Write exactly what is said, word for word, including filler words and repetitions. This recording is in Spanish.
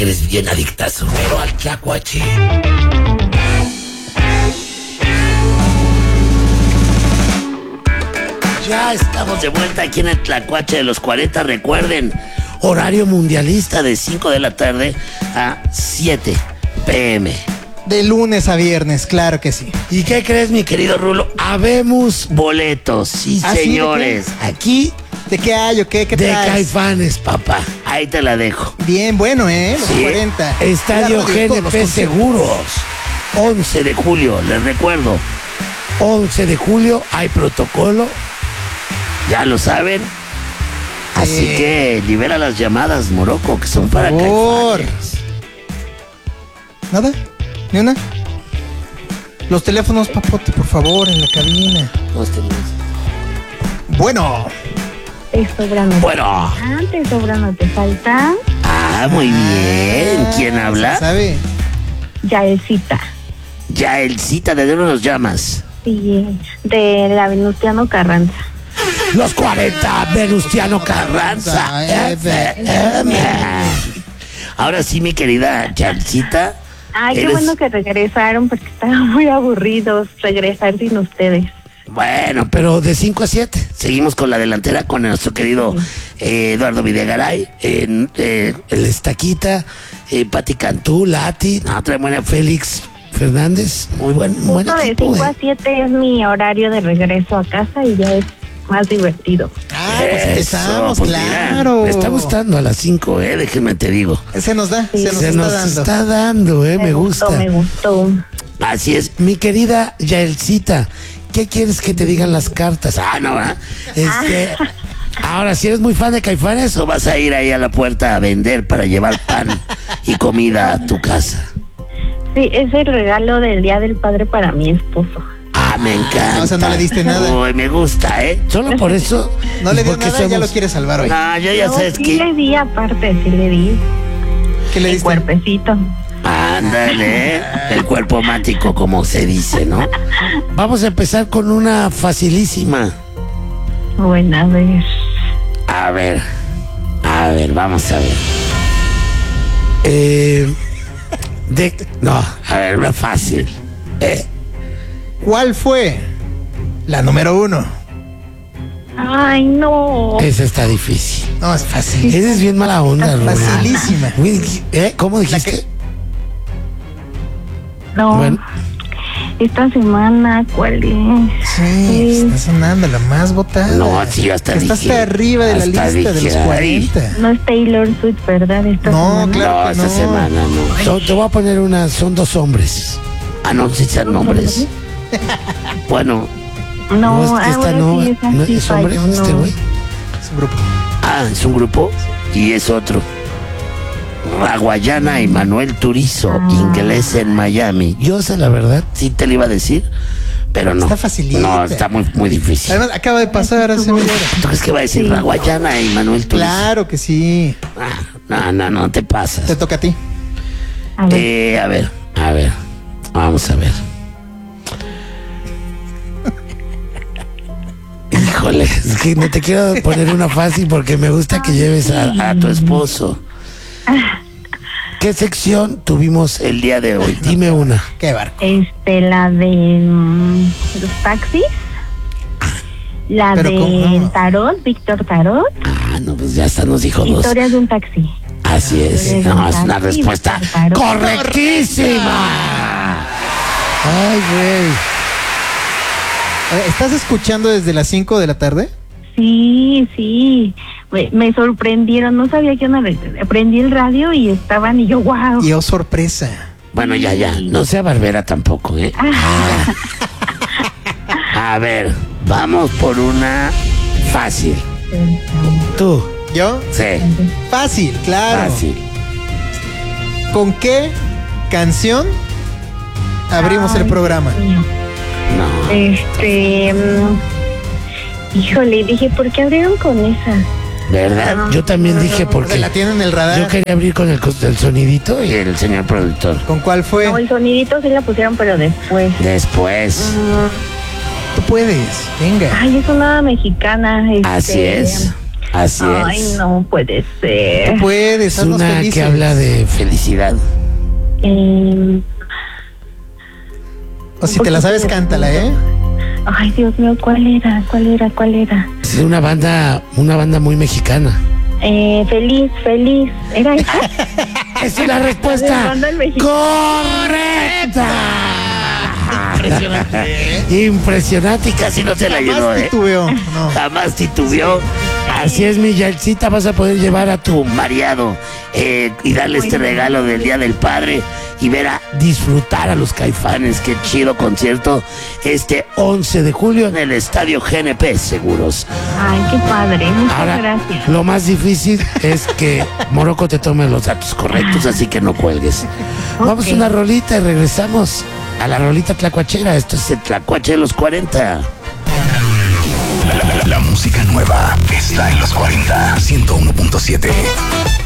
que eres bien adictazo. Pero al tlacuache. Ya estamos de vuelta aquí en el Tlacuache de los cuarenta. Recuerden, horario mundialista de cinco de la tarde a siete pm. De lunes a viernes, claro que sí. ¿Y qué crees, mi querido Rulo? Habemos boletos, sí, ¿Ah, sí? señores. ¿De qué? Aquí ¿De qué hay o qué? ¿Qué de traes? Caifanes, papá. Ahí te la dejo. Bien, bueno, ¿eh? Los Sí. cuarenta. Estadio La radio, G todos N los P conciertos. Seguros. once de julio, les recuerdo. once de julio hay protocolo. Ya lo saben. Así Sí. que libera las llamadas, Morocco, que son para favor. Caifanes. ¿Nada? ¿Ni una? Los teléfonos, papote, por favor, en la cabina. No tenemos. Bueno. Te sobra no. Bueno. Ah, te sobra no te falta. Ah, muy bien. ¿Quién habla? ¿Sabe? Yaelcita. Ya, el cita, ¿de dónde nos llamas? Sí, de la Venustiano Carranza. Los cuarenta, Venustiano Carranza. F M. Ahora sí, mi querida Yalcita. Ay, qué eres- bueno que regresaron porque estaban muy aburridos regresar sin ustedes. Bueno, pero de cinco a siete. Seguimos con la delantera con nuestro querido eh, Eduardo Videgaray, eh, eh, el Estaquita, eh, Pati Cantú, Lati, no, trae buena Félix Fernández. Muy buen, buen Justo de equipo. cinco eh. a siete es mi horario de regreso a casa y ya es más divertido. Ah, pues Eso, empezamos, pues mira, claro. me está gustando a las cinco, eh, déjenme te digo. Se nos da, se nos Se está nos dando. está dando, eh, me, gusta. gustó, me gustó. Así es, mi querida Yaelcita, ¿qué quieres que te digan las cartas? Ah, no, ¿verdad? Este, ahora, si eres muy fan de Caifanes, o vas a ir ahí a la puerta a vender para llevar pan y comida a tu casa. Sí, es el regalo del Día del Padre para mi esposo. Ah, me encanta. o sea, no le diste nada. Uy, me gusta, ¿eh? Solo por eso. No le dio porque nada, ya somos- lo quiere salvar hoy. No, yo ya No, sabes sí que. le di aparte, sí le di. ¿Qué le El diste? cuerpecito. Ándale, ¿eh? El cuerpo mático, como se dice, ¿no? Vamos a empezar con una facilísima. Bueno, a ver. A ver, a ver, vamos a ver. Eh, de, no, a ver, una fácil. Eh, ¿Cuál fue la número uno? Ay, no. esa está difícil. No, es fácil. Esa es bien mala onda, Rubén. Facilísima. Uy, ¿eh? ¿Cómo dijiste? No. Bueno. Esta semana, ¿cuál es? Sí, está sonando la más votada. No, sí, yo hasta Está dije. hasta arriba de la hasta lista de dije, los ay. cuarenta. No es Taylor Swift, ¿verdad? Esta No, semana. claro. No, que esta no. semana no. Son- te voy a poner una, son dos hombres. Ah, no, sí son hombres. Bueno, No, no, es- ahora esta no, sí, esa no sí es hombre, falló, este no. güey. Es un grupo. Ah, es un grupo y es otro. Raguayana y Manuel Turizo, Ah. inglés en Miami. Yo sé la verdad, sí te lo iba a decir, pero no. Está facilita. No, está muy, muy difícil. Además, acaba de pasar hace media hora. ¿Tú crees que va a decir Sí. Raguayana y Manuel Turizo? Claro que sí. Ah, no, no, no, te pasas. Te toca a ti. A ver. Eh, a ver, a ver, vamos a ver. Híjole, es que no te quiero poner una fácil porque me gusta que lleves a, a tu esposo. ¿Qué sección tuvimos el día de hoy? Dime una. Qué barco. Este, la de mm, los taxis. La Pero de ¿cómo? Tarot, Víctor Tarot. Ah, no, pues ya hasta nos dijo dos. Historias de un taxi. Así es. No, es una respuesta Claro. correctísima. Ay, güey. A ver, ¿estás escuchando desde las cinco de la tarde? Sí, sí. Me, me sorprendieron, no sabía que una prendí el radio y estaban y yo, wow. Y oh, sorpresa. Bueno, ya, ya. No sea barbera tampoco, ¿eh? A ver, vamos por una fácil. Tú. ¿Yo? Sí, Fácil, claro. fácil. ¿Con qué canción abrimos el Ay, programa? Dios mío. No. Este, mm, híjole, dije, ¿por qué abrieron con esa? ¿Verdad? Yo también dije Porque porque la tienen en el radar. yo quería abrir con el, cos- el sonidito y el señor productor. ¿Con cuál fue? No, el sonidito sí la pusieron, pero después. Después. Tú puedes, venga. Ay, es una mexicana. Este, Así es. Así Ay, es. no puede ser. Tú puedes, Es haznos una felices. que habla de felicidad. Eh, O si te la sabes, cántala, ¿eh? ay, Dios mío, ¿cuál era? ¿Cuál era? ¿Cuál era? Es una banda, una banda muy mexicana. Eh, feliz, feliz. ¿Era esa? Es una respuesta La banda mexicana. correcta. Impresionante. Impresionante y casi no se la ayudó, Jamás ¿eh? titubeó, no. Jamás titubeó. Así es, mi Yaelcita, vas a poder llevar a tu mareado eh, y darle este regalo del Día del Padre y ver a disfrutar a los Caifanes. Qué chido concierto este once de julio en el Estadio G N P Seguros. Ay, qué padre. Muchas Ahora, gracias. lo más difícil es que Morocco te tome los datos correctos, así que no cuelgues. Vamos a una rolita y regresamos a la rolita tlacuachera. Esto es el Tlacuache de los cuarenta. La, la- la música nueva está en los cuarenta, ciento uno punto siete.